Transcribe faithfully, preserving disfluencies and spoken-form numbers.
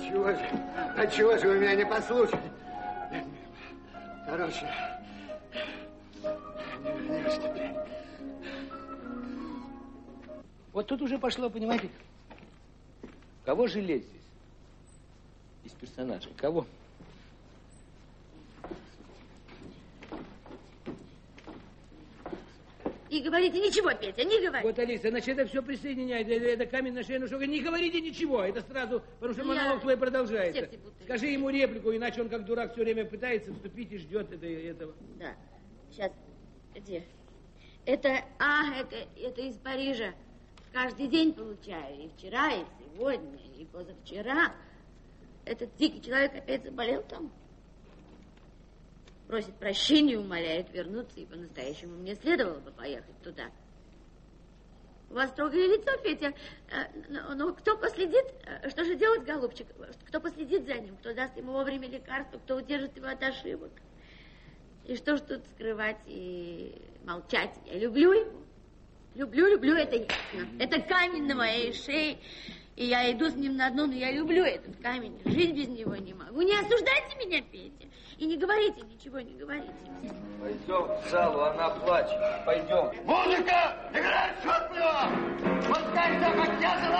Отчего же, отчего же вы меня не послушали? Короче, не вернешь теперь. Вот тут уже пошло, понимаете, кого жалеть здесь? Из персонажей. Кого? Не говорите ничего, Петя, не говорите. Вот, Алиса, значит, это все присоединяет. Это, это камень на шею, ну что, не говорите ничего. Это сразу, потому что монолог твой продолжается. Скажи ему реплику, иначе он как дурак все время пытается вступить и ждет это, этого. Да. Сейчас. Где? Это, а, это, это из Парижа. Каждый день получаю. И вчера, и сегодня, и позавчера. Этот дикий человек опять заболел там. Просит прощения, умоляет вернуться, и по-настоящему мне следовало бы поехать туда. У вас строгое лицо, Петя. Но, но кто последит? Что же делать, голубчик? Кто последит за ним? Кто даст ему вовремя лекарства? Кто удержит его от ошибок? И что ж тут скрывать и молчать? Я люблю его. Люблю, люблю, это ясно. Это камень на моей шее. И я иду с ним на дно, но я люблю этот камень. Жить без него не могу. Не осуждайте меня, Петя. И не говорите ничего, не говорите. Пойдем в залу, она плачет. Пойдем. Музыка! Играть четко! Пускай все, как я желаю!